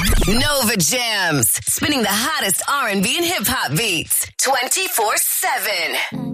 Nova Jams, spinning the hottest R&B and hip hop beats 24/7.